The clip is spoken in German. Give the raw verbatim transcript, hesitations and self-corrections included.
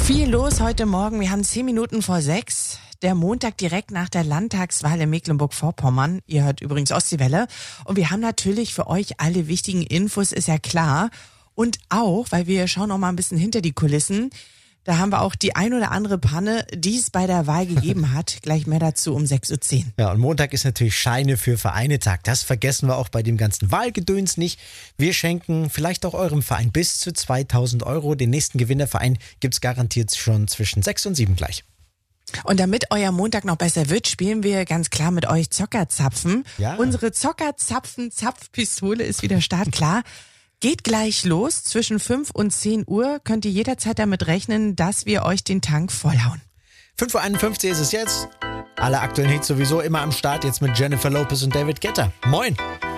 Viel los heute Morgen. Wir haben zehn Minuten vor sechs. Der Montag direkt nach der Landtagswahl in Mecklenburg-Vorpommern. Ihr hört übrigens Ostseewelle. Und wir haben natürlich für euch alle wichtigen Infos, ist ja klar. Und auch, weil wir schauen auch mal ein bisschen hinter die Kulissen. Da haben wir auch die ein oder andere Panne, die es bei der Wahl gegeben hat. Gleich mehr dazu um sechs Uhr zehn. Ja, und Montag ist natürlich Scheine für Vereinetag. Das vergessen wir auch bei dem ganzen Wahlgedöns nicht. Wir schenken vielleicht auch eurem Verein bis zu zweitausend Euro. Den nächsten Gewinnerverein gibt's garantiert schon zwischen sechs und sieben gleich. Und damit euer Montag noch besser wird, spielen wir ganz klar mit euch Zockerzapfen. Ja. Unsere Zockerzapfen-Zapfpistole ist wieder startklar. Geht gleich los. Zwischen fünf und zehn Uhr könnt ihr jederzeit damit rechnen, dass wir euch den Tank vollhauen. fünf Uhr einundfünfzig ist es jetzt. Alle aktuellen Hits sowieso immer am Start. Jetzt mit Jennifer Lopez und David Guetta. Moin!